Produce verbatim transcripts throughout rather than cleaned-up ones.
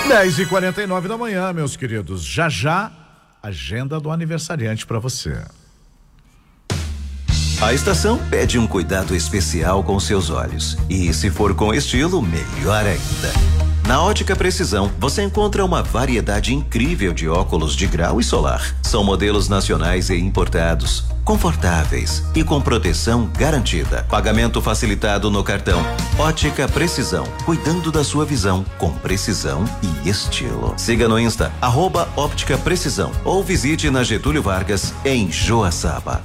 dez e quarenta e nove da manhã, meus queridos. Já já, agenda do aniversariante para você. A estação pede um cuidado especial com seus olhos. E se for com estilo, melhor ainda. Na Ótica Precisão, você encontra uma variedade incrível de óculos de grau e solar. São modelos nacionais e importados, confortáveis e com proteção garantida. Pagamento facilitado no cartão. Ótica Precisão, cuidando da sua visão com precisão e estilo. Siga no Insta, arroba Óptica Precisão, ou visite na Getúlio Vargas, em Joaçaba.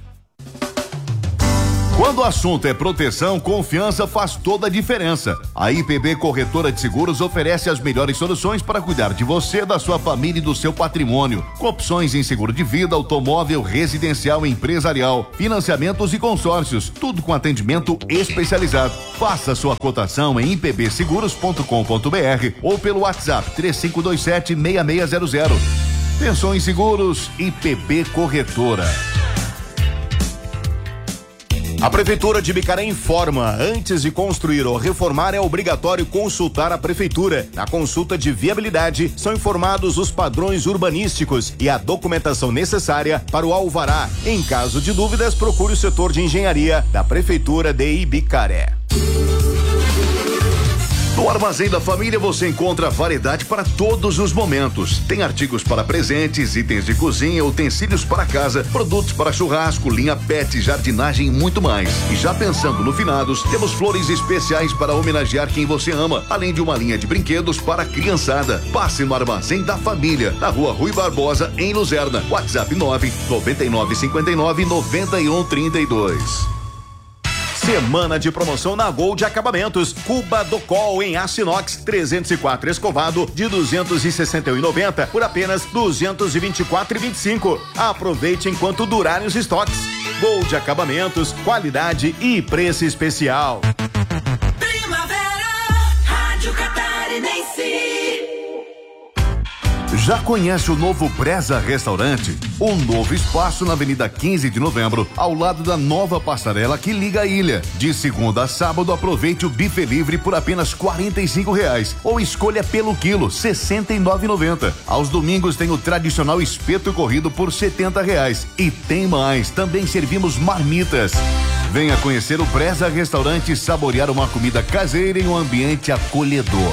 Quando o assunto é proteção, confiança faz toda a diferença. A I P B Corretora de Seguros oferece as melhores soluções para cuidar de você, da sua família e do seu patrimônio. Com opções em seguro de vida, automóvel, residencial e empresarial, financiamentos e consórcios, tudo com atendimento especializado. Faça sua cotação em i p b seguros ponto com ponto b r ou pelo WhatsApp três cinco dois sete, seis seis zero zero. Pensou em seguros? I P B Corretora. A Prefeitura de Bicaré informa: antes de construir ou reformar, é obrigatório consultar a Prefeitura. Na consulta de viabilidade, são informados os padrões urbanísticos e a documentação necessária para o alvará. Em caso de dúvidas, procure o setor de engenharia da Prefeitura de Ibicaré. No Armazém da Família você encontra variedade para todos os momentos. Tem artigos para presentes, itens de cozinha, utensílios para casa, produtos para churrasco, linha pet, jardinagem e muito mais. E já pensando no finados, temos flores especiais para homenagear quem você ama, além de uma linha de brinquedos para a criançada. Passe no Armazém da Família, na Rua Rui Barbosa, em Luzerna. WhatsApp nove nove nove cinco nove nove um três dois. Semana de promoção na Gold Acabamentos. Cuba do Col em aço inox trezentos e quatro escovado de duzentos e sessenta e um reais e noventa centavos por apenas duzentos e vinte e quatro reais e vinte e cinco centavos. Aproveite enquanto durarem os estoques. Gold Acabamentos, qualidade e preço especial. Primavera, Rádio Catarinense. Já conhece o novo Breza Restaurante? Um novo espaço na Avenida quinze de novembro, ao lado da nova passarela que liga a ilha. De segunda a sábado, aproveite o buffet livre por apenas quarenta e cinco reais, ou escolha pelo quilo, sessenta e nove reais e noventa centavos. Aos domingos tem o tradicional espeto corrido por setenta reais. E tem mais, também servimos marmitas. Venha conhecer o Breza Restaurante e saborear uma comida caseira em um ambiente acolhedor.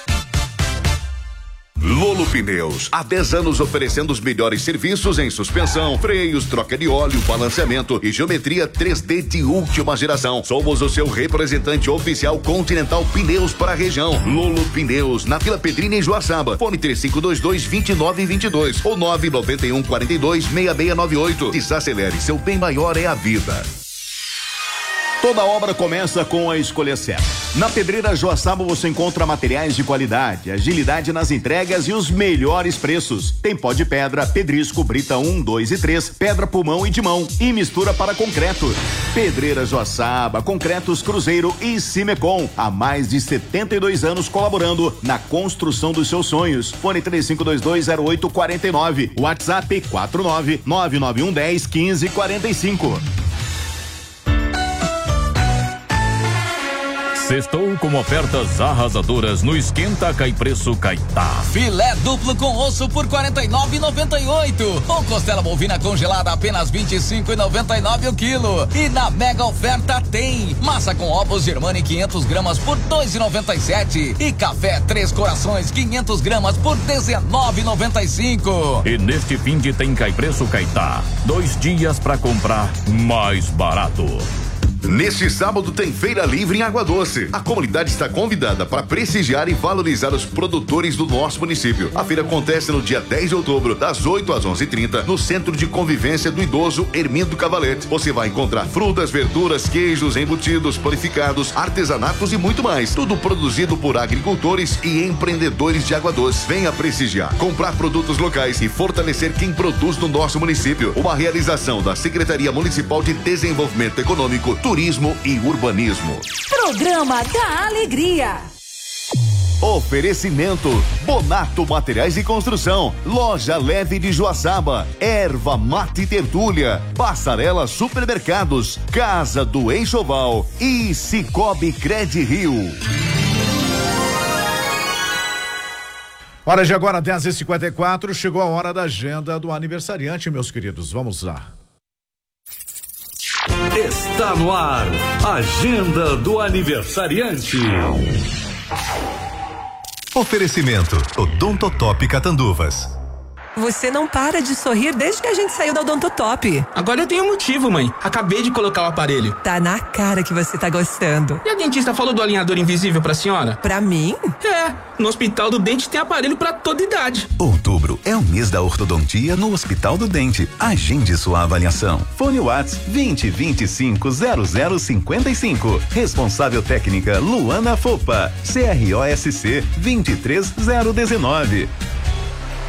Lolo Pneus, há dez anos oferecendo os melhores serviços em suspensão, freios, troca de óleo, balanceamento e geometria três D de última geração. Somos o seu representante oficial Continental Pneus para a região. Lolo Pneus, na Vila Pedrina, em Joaçaba. Fone três cinco dois dois, dois nove dois dois ou nove nove um quatro dois, seis seis nove oito. Desacelere, seu bem maior é a vida. Toda obra começa com a escolha certa. Na Pedreira Joaçaba você encontra materiais de qualidade, agilidade nas entregas e os melhores preços. Tem pó de pedra, pedrisco, brita um, dois e três, pedra pulmão e de mão e mistura para concreto. Pedreira Joaçaba, Concretos Cruzeiro e Cimecom. Há mais de setenta e dois anos colaborando na construção dos seus sonhos. Fone três cinco dois dois, zero oito quatro nove. WhatsApp quatro nove nove nove um um zero, um cinco quatro cinco. Sextou com ofertas arrasadoras no Esquenta Cai Preço Caetá. Filé duplo com osso por quarenta e nove reais e noventa e oito centavos. Ou costela bovina congelada apenas vinte e cinco reais e noventa e nove centavos o quilo. E na mega oferta tem massa com ovos Germani quinhentas gramas por dois reais e noventa e sete centavos. E café Três Corações quinhentas gramas por dezenove reais e noventa e cinco centavos. E neste fim de tem Cai Preço Caetá. Dois dias pra comprar mais barato. Neste sábado tem Feira Livre em Água Doce. A comunidade está convidada para prestigiar e valorizar os produtores do nosso município. A feira acontece no dia dez de outubro, das oito às onze e trinta, no Centro de Convivência do Idoso Hermindo Cavalete. Você vai encontrar frutas, verduras, queijos, embutidos, panificados, artesanatos e muito mais. Tudo produzido por agricultores e empreendedores de Água Doce. Venha prestigiar, comprar produtos locais e fortalecer quem produz no nosso município. Uma realização da Secretaria Municipal de Desenvolvimento Econômico, Turismo e Urbanismo. Programa da Alegria. Oferecimento Bonato Materiais de Construção, Loja Leve de Joaçaba, Erva Mate Tertúlia, Passarela Supermercados, Casa do Enxoval e Cicobi Cred Rio. Hora de agora, dez e cinquenta e quatro, chegou a hora da agenda do aniversariante, meus queridos. Vamos lá. Está no ar, Agenda do Aniversariante. Oferecimento Odontotop Catanduvas. Você não para de sorrir desde que a gente saiu da Odontotop. Agora eu tenho motivo, mãe. Acabei de colocar o aparelho. Tá na cara que você tá gostando. E a dentista falou do alinhador invisível pra senhora? Pra mim? É, no Hospital do Dente tem aparelho pra toda idade. Outubro é o mês da ortodontia no Hospital do Dente. Agende sua avaliação. Fone Whats vinte, vinte e cinco, zero zero cinquenta e cinco. Responsável técnica Luana Fopa. C R O S C vinte e três zero dezenove.